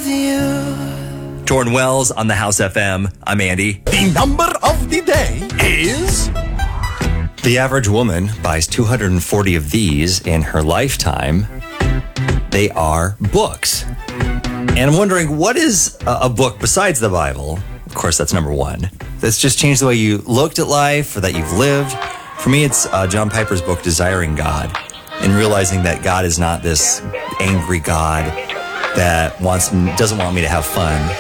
you. Torn Wells on the House FM. I'm Andy. The number of the day is... The average woman buys 240 of these in her lifetime. They are books. And I'm wondering, what is a book besides the Bible? Of course, that's number one. That's just changed the way you looked at life or that you've lived. For me, it's John Piper's book, Desiring God, and realizing that God is not this angry God that doesn't want me to have fun.